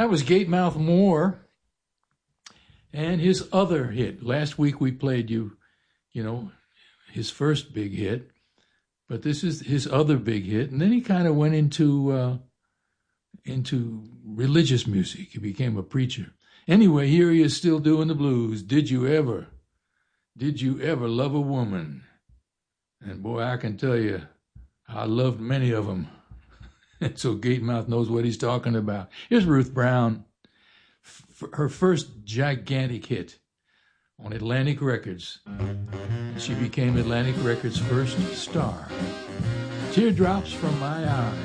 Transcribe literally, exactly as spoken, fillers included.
that was Gatemouth Moore and his other hit. Last week we played you, you know, his first big hit, but this is his other big hit. And then he kind of went into uh, into religious music. He became a preacher. Anyway, here he is still doing the blues. Did you ever, did you ever love a woman? And boy, I can tell you, I loved many of them. And so Gatemouth knows what he's talking about. Here's Ruth Brown, f- her first gigantic hit on Atlantic Records. She became Atlantic Records' first star. Teardrops from My Eyes.